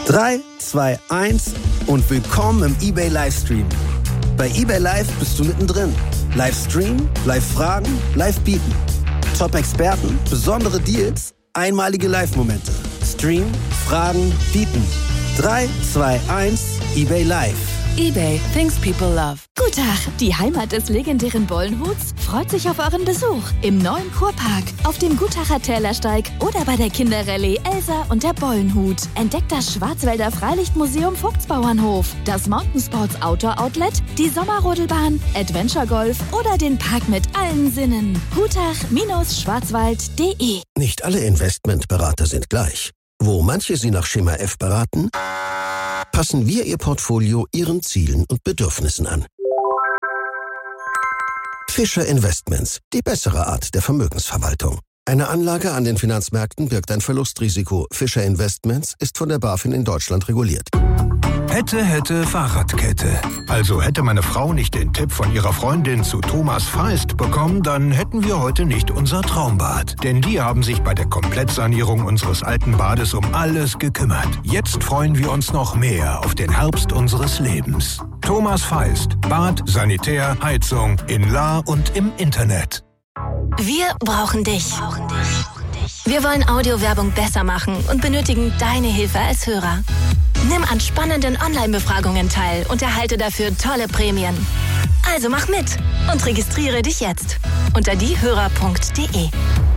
3, 2, 1 und willkommen im eBay Livestream. Bei eBay Live bist du mittendrin. Livestream, Live-Fragen, Live-Bieten. Top-Experten, besondere Deals, einmalige Live-Momente. Stream, Fragen, Bieten. 3, 2, 1, eBay Live. eBay, things people love. Guten Tag, die Heimat des legendären Bollenhuts freut sich auf euren Besuch im neuen Kurpark, auf dem Gutacher Tälersteig oder bei der Kinderrallye Elsa und der Bollenhut. Entdeckt das Schwarzwälder Freilichtmuseum Vogtsbauernhof, das Mountainsports Outdoor Outlet, die Sommerrodelbahn, Adventure Golf oder den Park mit allen Sinnen. Gutach-schwarzwald.de. Nicht alle Investmentberater sind gleich. Wo manche Sie nach Schema F beraten, passen wir Ihr Portfolio Ihren Zielen und Bedürfnissen an. Fischer Investments, die bessere Art der Vermögensverwaltung. Eine Anlage an den Finanzmärkten birgt ein Verlustrisiko. Fischer Investments ist von der BaFin in Deutschland reguliert. Hätte Fahrradkette. Also hätte meine Frau nicht den Tipp von ihrer Freundin zu Thomas Feist bekommen, dann hätten wir heute nicht unser Traumbad. Denn die haben sich bei der Komplettsanierung unseres alten Bades um alles gekümmert. Jetzt freuen wir uns noch mehr auf den Herbst unseres Lebens. Thomas Feist. Bad, Sanitär, Heizung in La und im Internet. Wir brauchen dich. Wir wollen Audiowerbung besser machen und benötigen deine Hilfe als Hörer. Nimm an spannenden Online-Befragungen teil und erhalte dafür tolle Prämien. Also mach mit und registriere dich jetzt unter diehörer.de.